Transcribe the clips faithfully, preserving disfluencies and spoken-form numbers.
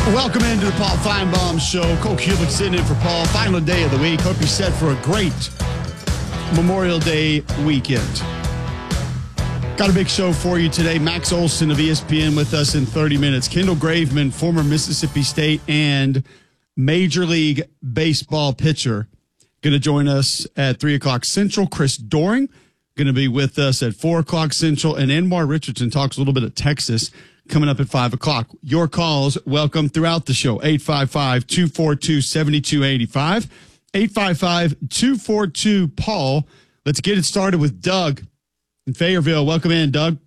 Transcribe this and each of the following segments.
Welcome into the Paul Feinbaum Show. Cole Kubick sitting in for Paul. Final day of the week. Hope you're set for a great Memorial Day weekend. Got a big show for you today. Max Olson of E S P N with us in thirty minutes. Kendall Graveman, former Mississippi State and Major League Baseball pitcher, going to join us at three o'clock Central. Chris Doering going to be with us at four o'clock Central. And Anwar Richardson talks a little bit of Texas coming up at five o'clock. Your calls welcome throughout the show. eight five five, two four two, seven two eight five. eight five five, two four two, Paul. Let's get it started with Doug in Fayetteville. Welcome in, Doug.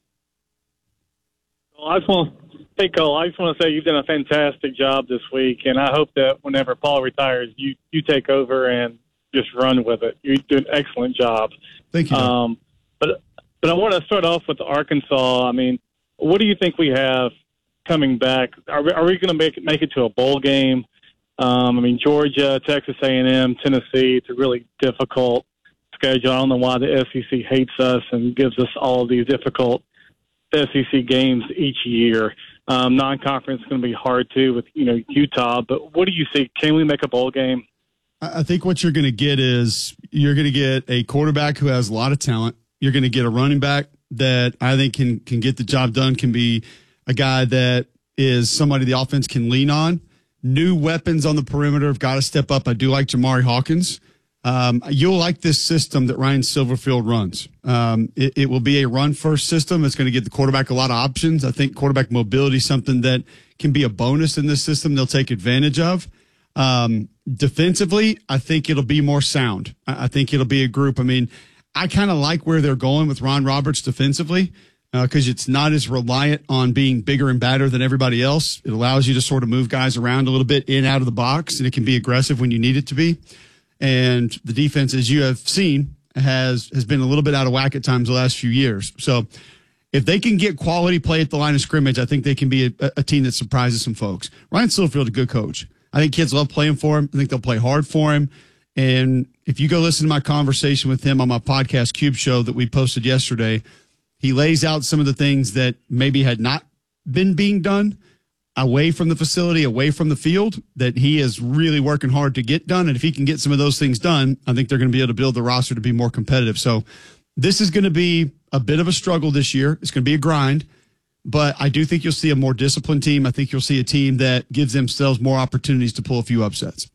Well, I just want to hey, Cole, I just want to say you've done a fantastic job this week, and I hope that whenever Paul retires, you, you take over and just run with it. You do an excellent job. Thank you, Doug. Um, but, but I want to start off with Arkansas. I mean, what do you think we have coming back? Are we, are we going to make make it to a bowl game? Um, I mean, Georgia, Texas A and M, Tennessee. It's a really difficult schedule. I don't know why the S E C hates us and gives us all of these difficult S E C games each year. Um, non-conference is going to be hard too with you know Utah. But what do you see? Can we make a bowl game? I think what you're going to get is you're going to get a quarterback who has a lot of talent. You're going to get a running back that I think can can get the job done, can be a guy that is somebody the offense can lean on. New weapons on the perimeter have got to step up. I do like Jamari Hawkins. Um, you'll like this system that Ryan Silverfield runs. Um, it, it will be a run-first system. It's going to give the quarterback a lot of options. I think quarterback mobility is something that can be a bonus in this system they'll take advantage of. Um, defensively, I think it'll be more sound. I, I think it'll be a group. I mean, I kind of like where they're going with Ron Roberts defensively because uh, it's not as reliant on being bigger and badder than everybody else. It allows you to sort of move guys around a little bit in, out of the box, and it can be aggressive when you need it to be. And the defense, as you have seen, has has been a little bit out of whack at times the last few years. So if they can get quality play at the line of scrimmage, I think they can be a, a team that surprises some folks. Ryan Silverfield, a good coach. I think kids love playing for him. I think they'll play hard for him. And if you go listen to my conversation with him on my podcast Cube Show that we posted yesterday, he lays out some of the things that maybe had not been being done away from the facility, away from the field, that he is really working hard to get done. And if he can get some of those things done, I think they're going to be able to build the roster to be more competitive. So this is going to be a bit of a struggle this year. It's going to be a grind. But I do think you'll see a more disciplined team. I think you'll see a team that gives themselves more opportunities to pull a few upsets.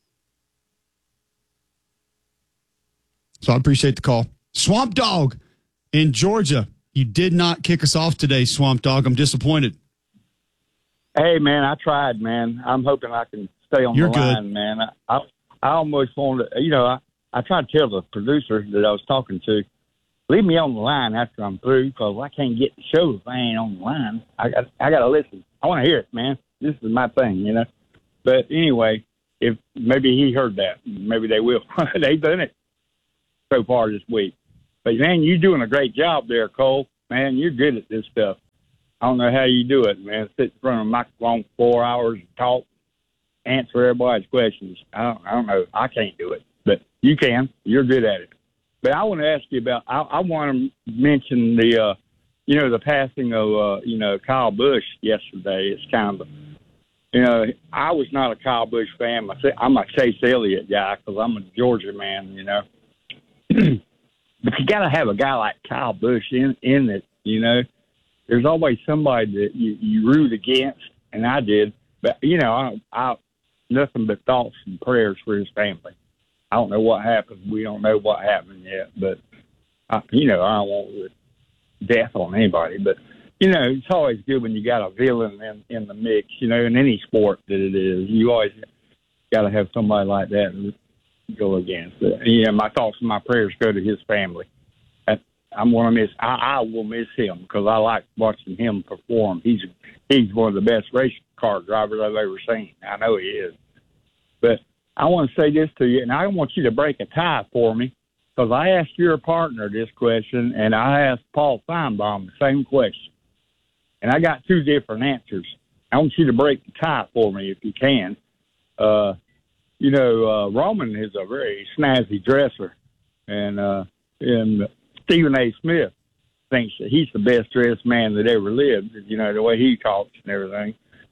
So I appreciate the call. Swamp Dog in Georgia. You did not kick us off today, Swamp Dog. I'm disappointed. Hey, man, I tried, man. I'm hoping I can stay on You're the good. line, man. I, I, I almost wanted to, you know, I, I tried to tell the producer that I was talking to, leave me on the line after I'm through because I can't get the show if I ain't on the line. I got I got to listen. I want to hear it, man. This is my thing, you know. But anyway, if maybe he heard that, maybe they will. They've done it so far this week. But, man, you're doing a great job there, Cole. Man, you're good at this stuff. I don't know how you do it, man. Sit in front of a microphone for four hours and talk, answer everybody's questions. I don't, I don't know. I can't do it. But you can. You're good at it. But I want to ask you about, I, I want to mention the, uh, you know, the passing of, uh, you know, Kyle Busch yesterday. It's kind of, you know, I was not a Kyle Busch fan. I'm a Chase Elliott guy because I'm a Georgia man, you know. But you got to have a guy like Kyle Busch in, in it, you know. There's always somebody that you, you root against, and I did. But, you know, I, I nothing but thoughts and prayers for his family. I don't know what happened. We don't know what happened yet. But, I, you know, I don't want death on anybody. But, you know, it's always good when you got a villain in, in the mix, you know, in any sport that it is. You always got to have somebody like that to go against. But, yeah, my thoughts and my prayers go to his family. I'm gonna miss. I, I will miss him because I like watching him perform. He's he's one of the best race car drivers I've ever seen. I know he is. But I want to say this to you, and I want you to break a tie for me because I asked your partner this question, and I asked Paul Feinbaum the same question, and I got two different answers. I want you to break the tie for me if you can. Uh, you know, uh, Roman is a very snazzy dresser, and uh, and. Stephen A. Smith thinks that he's the best dressed man that ever lived, you know, the way he talks and everything.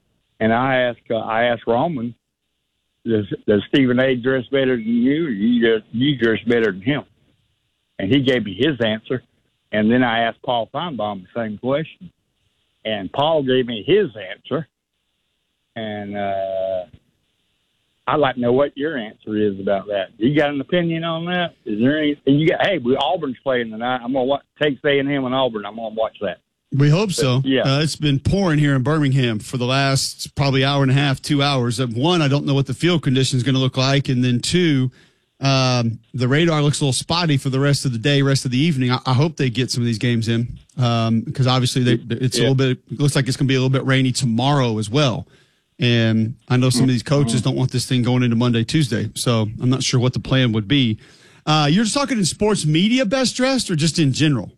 and I asked uh, I asked Roman, does, does Stephen A. dress better than you, or you just, you dress better than him? And he gave me his answer. And then I asked Paul Feinbaum the same question. And Paul gave me his answer. And uh, I'd like to know what your answer is about that. You got an opinion on that? Is there any? And you got, hey, we, Auburn's playing tonight. I'm going to watch Texas A and M and Auburn. I'm going to watch that. We hope so. But, yeah. Uh, it's been pouring here in Birmingham for the last probably hour and a half, two hours. Uh, One, I don't know what the field condition is going to look like. And then two, um, the radar looks a little spotty for the rest of the day, rest of the evening. I, I hope they get some of these games in um, because obviously they, it's yeah. a little bit, it looks like it's going to be a little bit rainy tomorrow as well. And I know some of these coaches don't want this thing going into Monday, Tuesday. So I'm not sure what the plan would be. Uh, you're just talking in sports media best dressed or just in general?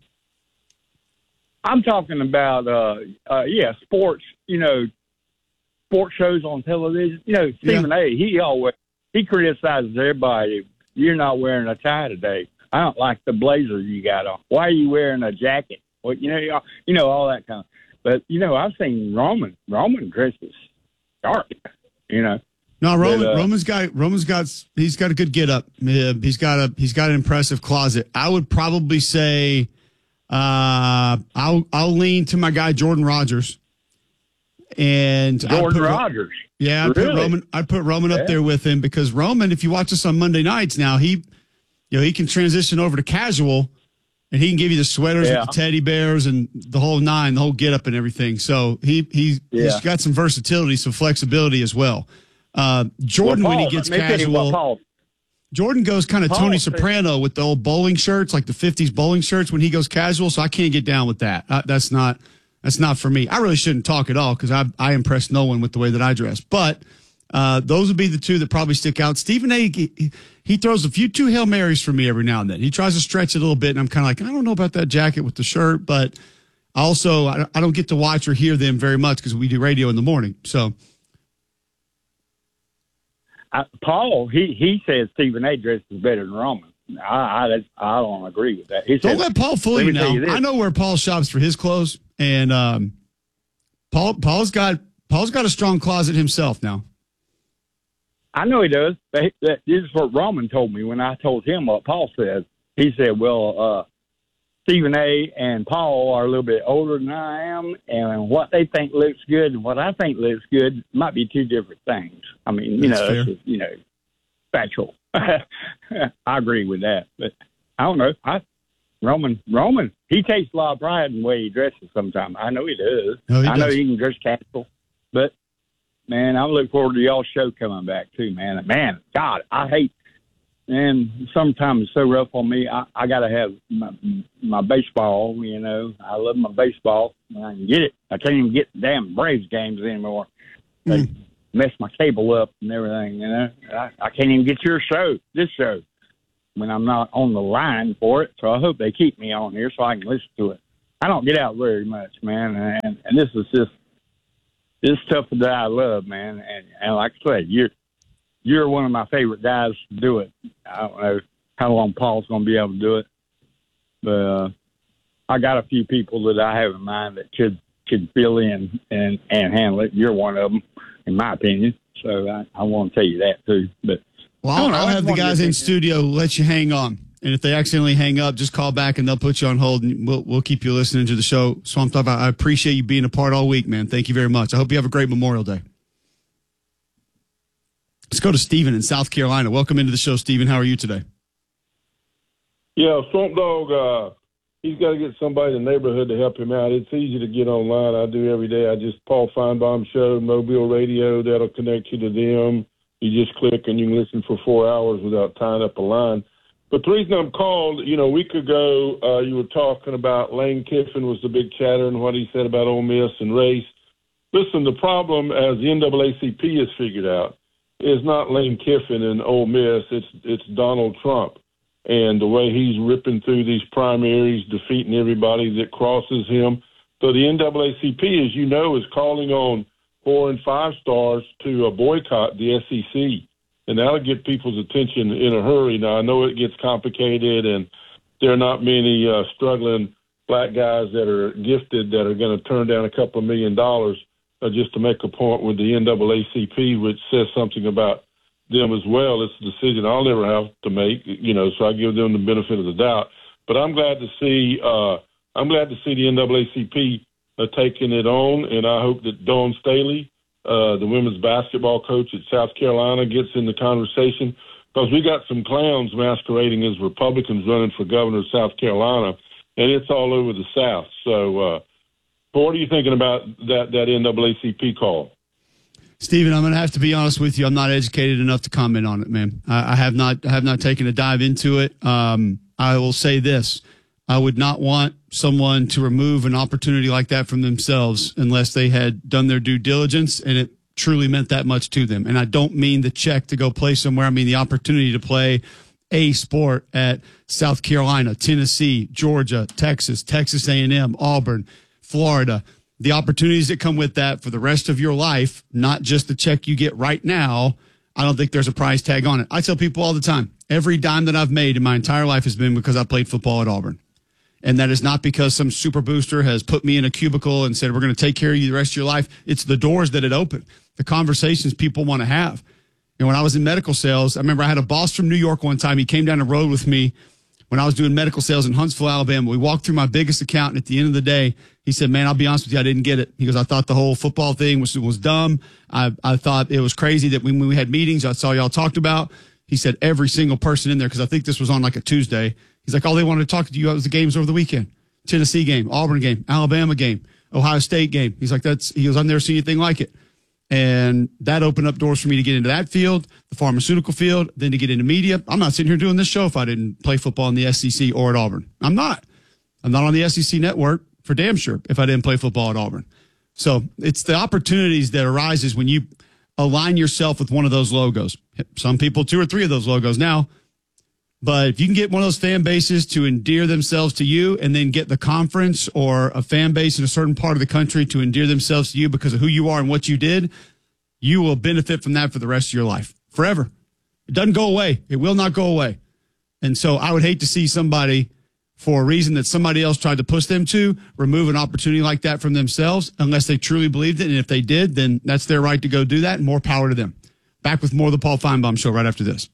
I'm talking about, uh, uh, yeah, sports, you know, sports shows on television. You know, Stephen yeah. A., he always, he criticizes everybody. You're not wearing a tie today. I don't like the blazer you got on. Why are you wearing a jacket? Well, you know, you know, all that kind of, but, you know, I've seen Roman, Roman dresses dark, you know. No, Roman, but, uh, Roman's got, Roman's got, he's got a good get up. Uh, he's got a, he's got an impressive closet. I would probably say, Uh, I'll I'll lean to my guy Jordan Rogers, and Jordan Rogers. Yeah, I really? put Roman. I put Roman yeah. up there with him because Roman, if you watch us on Monday nights now, he, you know, he can transition over to casual, and he can give you the sweaters yeah. with the teddy bears and the whole nine, the whole get up and everything. So he he yeah. he's got some versatility, some flexibility as well. Uh, Jordan well, Paul, when he gets let me tell you casual. what, Paul, Jordan goes kind of Paul Tony said, Soprano with the old bowling shirts, like the fifties bowling shirts when he goes casual. So I can't get down with that. Uh, that's not that's not for me. I really shouldn't talk at all because I I impress no one with the way that I dress. But uh, those would be the two that probably stick out. Stephen A. He, he throws a few two Hail Marys for me every now and then. He tries to stretch it a little bit, and I'm kind of like, I don't know about that jacket with the shirt, but also I, I don't get to watch or hear them very much because we do radio in the morning. So. I, Paul, he, he says Stephen A. dresses better than Roman. I, I I don't agree with that. He don't says, let Paul fool you now. You I know where Paul shops for his clothes, and um, Paul Paul's got Paul's got a strong closet himself now. I know he does. But this is what Roman told me when I told him what Paul said. He said, "Well, uh, Stephen A. and Paul are a little bit older than I am, and what they think looks good and what I think looks good might be two different things." I mean, you That's know, fair. it's just, you know, factual. I agree with that, but I don't know. I Roman Roman he takes a lot of pride in the way he dresses. Sometimes I know he does. Oh, he I know does. he can dress casual, but man, I look forward to y'all's show coming back too, man. Man, God, I hate. And sometimes it's so rough on me. I, I got to have my, my baseball, you know. I love my baseball when I can get it. I can't even get the damn Braves games anymore. They Mm. mess my cable up and everything, you know. I, I can't even get your show, this show, when I'm not on the line for it. So I hope they keep me on here so I can listen to it. I don't get out very much, man. And, and this is just this stuff that I love, man. And, and like I said, you're, You're one of my favorite guys to do it. I don't know how long Paul's going to be able to do it, but uh, I got a few people that I have in mind that could could fill in and, and handle it. You're one of them, in my opinion. So I, I want to tell you that too. But well, I'll, I'll have the guys in studio let you hang on, and if they accidentally hang up, just call back and they'll put you on hold, and we'll we'll keep you listening to the show. So I'm talking about. I appreciate you being a part all week, man. Thank you very much. I hope you have a great Memorial Day. Let's go to Stephen in South Carolina. Welcome into the show, Stephen. How are you today? Yeah, Swamp Dog, uh, he's got to get somebody in the neighborhood to help him out. It's easy to get online. I do every day. I just, Paul Feinbaum Show, Mobile Radio, that'll connect you to them. You just click and you can listen for four hours without tying up a line. But the reason I'm called, you know, a week ago, uh, you were talking about Lane Kiffin was the big chatter and what he said about Ole Miss and race. Listen, the problem, as the N double A C P has figured out, is not Lane Kiffin and Ole Miss. It's it's Donald Trump and the way he's ripping through these primaries, defeating everybody that crosses him. So the N double A C P, as you know, is calling on four and five stars to uh, boycott the S E C, and that'll get people's attention in a hurry. Now, I know it gets complicated, and there are not many uh, struggling black guys that are gifted that are going to turn down a couple of million dollars. uh, just to make a point with the N double A C P, which says something about them as well. It's a decision I'll never have to make, you know, so I give them the benefit of the doubt. But I'm glad to see uh, I'm glad to see the N double A C P uh, taking it on, and I hope that Dawn Staley, uh, the women's basketball coach at South Carolina, gets in the conversation, because we got some clowns masquerading as Republicans running for governor of South Carolina, and it's all over the South. So uh, what are you thinking about that, that N double A C P call? Stephen, I'm going to have to be honest with you. I'm not educated enough to comment on it, man. I, I have not I have not taken a dive into it. Um, I will say this. I would not want someone to remove an opportunity like that from themselves unless they had done their due diligence and it truly meant that much to them. And I don't mean the check to go play somewhere. I mean the opportunity to play a sport at South Carolina, Tennessee, Georgia, Texas, Texas A and M, Auburn, Florida. The opportunities that come with that for the rest of your life, not just the check you get right now, I don't think there's a price tag on it. I tell people all the time, every dime that I've made in my entire life has been because I played football at Auburn. And that is not because some super booster has put me in a cubicle and said, we're going to take care of you the rest of your life. It's the doors that it opened, the conversations people want to have. And when I was in medical sales, I remember I had a boss from New York one time. He came down the road with me when I was doing medical sales in Huntsville, Alabama. We walked through my biggest account, and at the end of the day, he said, man, I'll be honest with you, I didn't get it. He goes, I thought the whole football thing was was dumb. I, I thought it was crazy that when we had meetings, I saw y'all talked about. He said every single person in there, because I think this was on like a Tuesday, he's like, all they wanted to talk to you about was the games over the weekend. Tennessee game, Auburn game, Alabama game, Ohio State game. He's like, that's, he goes, I've never seen anything like it. And that opened up doors for me to get into that field, the pharmaceutical field, then to get into media. I'm not sitting here doing this show if I didn't play football in the S E C or at Auburn. I'm not. I'm not on the S E C network for damn sure if I didn't play football at Auburn. So it's the opportunities that arises when you align yourself with one of those logos. Some people, two or three of those logos now. But if you can get one of those fan bases to endear themselves to you and then get the conference or a fan base in a certain part of the country to endear themselves to you because of who you are and what you did, you will benefit from that for the rest of your life, forever. It doesn't go away. It will not go away. And so I would hate to see somebody, for a reason that somebody else tried to push them to, remove an opportunity like that from themselves unless they truly believed it. And if they did, then that's their right to go do that, and more power to them. Back with more of the Paul Feinbaum Show right after this.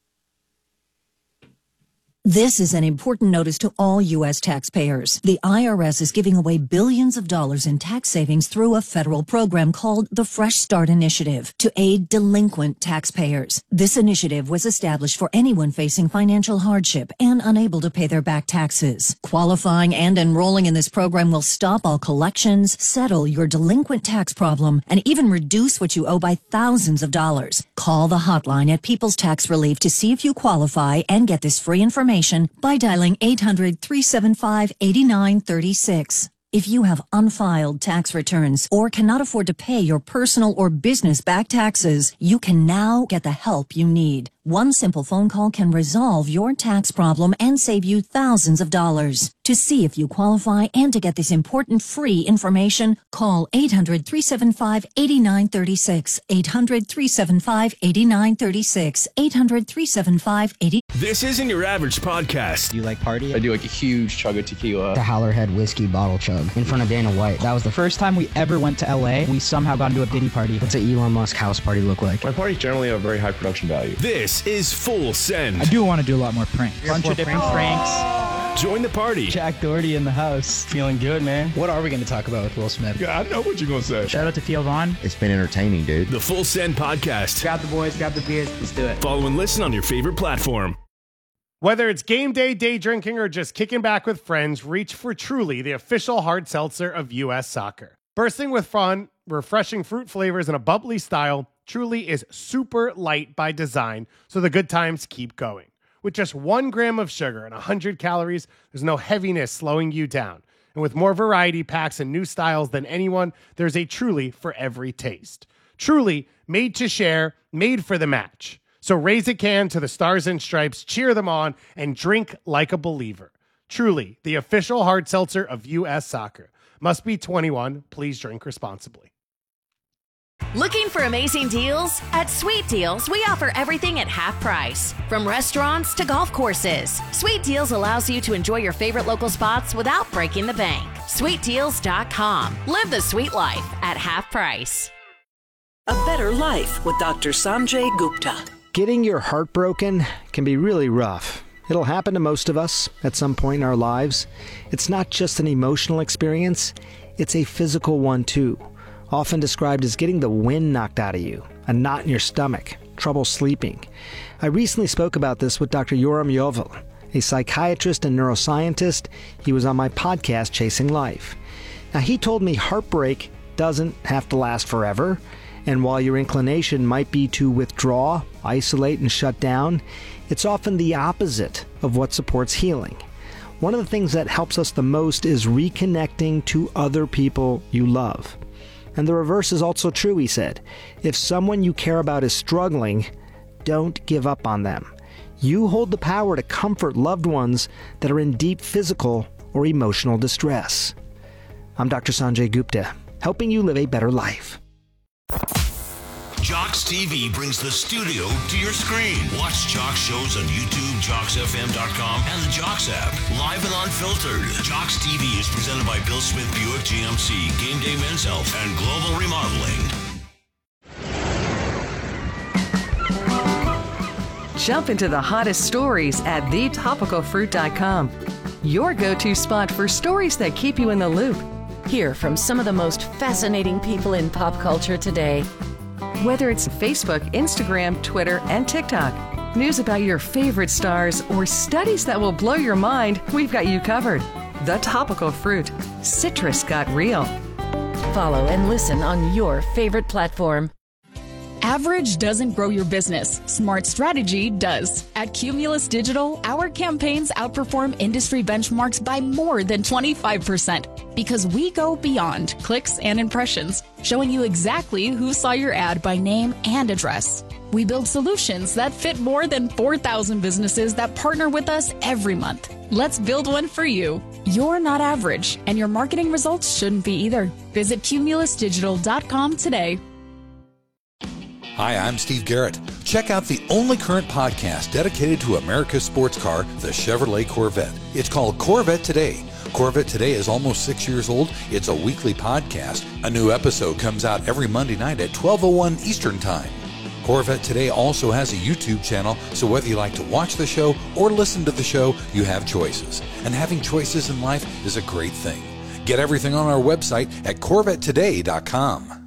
This is an important notice to all U S taxpayers. The I R S is giving away billions of dollars in tax savings through a federal program called the Fresh Start Initiative to aid delinquent taxpayers. This initiative was established for anyone facing financial hardship and unable to pay their back taxes. Qualifying and enrolling in this program will stop all collections, settle your delinquent tax problem, and even reduce what you owe by thousands of dollars. Call the hotline at People's Tax Relief to see if you qualify and get this free information by dialing eight hundred, three seven five, eight nine three six. If you have unfiled tax returns or cannot afford to pay your personal or business back taxes, you can now get the help you need. One simple phone call can resolve your tax problem and save you thousands of dollars. To see if you qualify and to get this important free information, call eight hundred, three seven five, eight nine three six, eight hundred, three seven five, eight nine three six, eight hundred, three seven five, eight nine three six. This isn't your average podcast. You like party? I do like a huge chug of tequila. The Howlerhead whiskey bottle chug in front of Dana White. That was the first time we ever went to L A. We somehow got into a Diddy party. What's an Elon Musk house party look like? My parties generally have very high production value. This is Full Send. I do want to do a lot more pranks. A bunch of different pranks. Join the party. Jack Doherty in the house. Feeling good, man. What are we going to talk about with Will Smith? Yeah, I know what you're going to say. Shout out to Theo Vaughn. It's been entertaining, dude. The Full Send Podcast. Grab the boys, grab the beers. Let's do it. Follow and listen on your favorite platform. Whether it's game day, day drinking, or just kicking back with friends, reach for Truly, the official hard seltzer of U S Soccer. Bursting with fun, refreshing fruit flavors, and a bubbly style, Truly is super light by design, so the good times keep going. With just one gram of sugar and one hundred calories, there's no heaviness slowing you down. And with more variety packs and new styles than anyone, there's a Truly for every taste. Truly, made to share, made for the match. So raise a can to the Stars and Stripes, cheer them on, and drink like a believer. Truly, the official hard seltzer of U S Soccer. Must be twenty-one. Please drink responsibly. Looking for amazing deals? At Sweet Deals, we offer everything at half price. From restaurants to golf courses, Sweet Deals allows you to enjoy your favorite local spots without breaking the bank. sweet deals dot com. Live the sweet life at half price. A better life with Doctor Sanjay Gupta. Getting your heart broken can be really rough. It'll happen to most of us at some point in our lives. It's not just an emotional experience, it's a physical one too. Often described as getting the wind knocked out of you, a knot in your stomach, trouble sleeping. I recently spoke about this with Doctor Yoram Yovel, a psychiatrist and neuroscientist. He was on my podcast, Chasing Life. Now, he told me heartbreak doesn't have to last forever, and while your inclination might be to withdraw, isolate, and shut down, it's often the opposite of what supports healing. One of the things that helps us the most is reconnecting to other people you love. And the reverse is also true, he said. If someone you care about is struggling, don't give up on them. You hold the power to comfort loved ones that are in deep physical or emotional distress. I'm Doctor Sanjay Gupta, helping you live a better life. Jocks T V brings the studio to your screen. Watch Jocks shows on YouTube, jocks f m dot com, and the Jocks app. Live and unfiltered. Jocks T V is presented by Bill Smith Buick G M C, Game Day Men's Health, and Global Remodeling. Jump into the hottest stories at the topical fruit dot com. Your go-to spot for stories that keep you in the loop. Hear from some of the most fascinating people in pop culture today. Whether it's Facebook, Instagram, Twitter, and TikTok, news about your favorite stars, or studies that will blow your mind, we've got you covered. The Topical Fruit. Citrus got real. Follow and listen on your favorite platform. Average doesn't grow your business. Smart strategy does. At Cumulus Digital, our campaigns outperform industry benchmarks by more than twenty-five percent because we go beyond clicks and impressions, showing you exactly who saw your ad by name and address. We build solutions that fit more than four thousand businesses that partner with us every month. Let's build one for you. You're not average, and your marketing results shouldn't be either. Visit cumulus digital dot com today. Hi, I'm Steve Garrett. Check out the only current podcast dedicated to America's sports car, the Chevrolet Corvette. It's called Corvette Today. Corvette Today is almost six years old. It's a weekly podcast. A new episode comes out every Monday night at twelve oh one Eastern Time. Corvette Today also has a YouTube channel, so whether you like to watch the show or listen to the show, you have choices. And having choices in life is a great thing. Get everything on our website at corvette today dot com.